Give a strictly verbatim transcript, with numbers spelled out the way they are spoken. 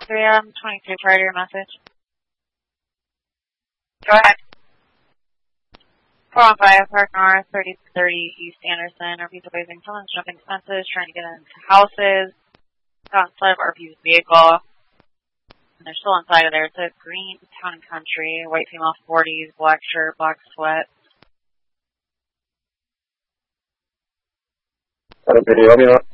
three M, twenty-two prior to your message. Go ahead. four one five, Park North, thirty thirty East Anderson. Are people facing someone's jumping fences, trying to get into houses, got inside of R P's vehicle, and they're still inside of there. It says green town and country, white female forties, black shirt, black sweat. Got a video, let me know.